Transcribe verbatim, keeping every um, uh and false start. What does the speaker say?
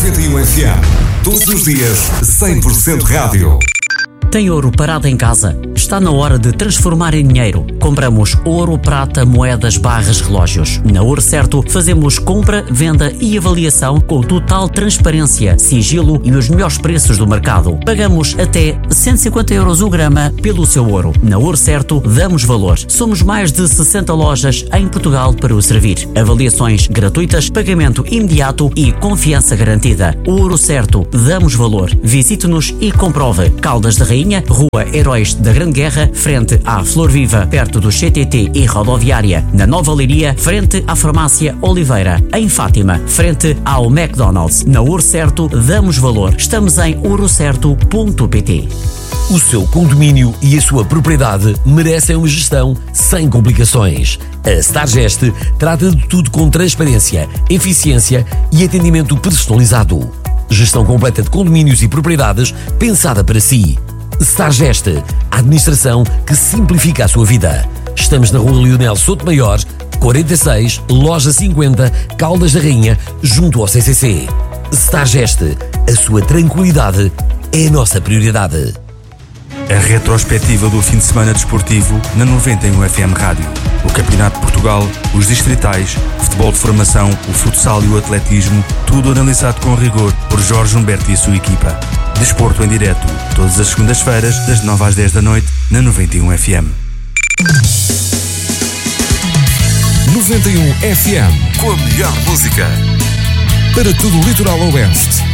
noventa e um F M. Todos os dias, cem por cento rádio. Tem ouro parado em casa? Está na hora de transformar em dinheiro. Compramos ouro, prata, moedas, barras, relógios. Na Ouro Certo, fazemos compra, venda e avaliação com total transparência, sigilo e os melhores preços do mercado. Pagamos até cento e cinquenta euros o grama pelo seu ouro. Na Ouro Certo, damos valor. Somos mais de sessenta lojas em Portugal para o servir. Avaliações gratuitas, pagamento imediato e confiança garantida. Ouro Certo, damos valor. Visite-nos e comprove. Caldas da Rainha, Rua Heróis da Grande Guerra, frente à Flor Viva, perto do C T T e rodoviária. Na Nova Leiria, frente à Farmácia Oliveira. Em Fátima, frente ao McDonald's. Na Ouro Certo, damos valor. Estamos em ouro certo ponto pt. O seu condomínio e a sua propriedade merecem uma gestão sem complicações. A Stargest trata de tudo com transparência, eficiência e atendimento personalizado. Gestão completa de condomínios e propriedades pensada para si. Stargest, a administração que simplifica a sua vida. Estamos na Rua Leonel Sotomayor, quarenta e seis, Loja cinquenta, Caldas da Rainha, junto ao C C C. Stargest, a sua tranquilidade é a nossa prioridade. A retrospectiva do fim de semana desportivo na noventa e um F M Rádio. O Campeonato de Portugal, os distritais, o futebol de formação, o futsal e o atletismo, tudo analisado com rigor por Jorge Humberto e a sua equipa. Desporto em direto, todas as segundas-feiras, das nove às dez da noite, na noventa e um F M. noventa e um F M, com a melhor música. Para todo o litoral oeste,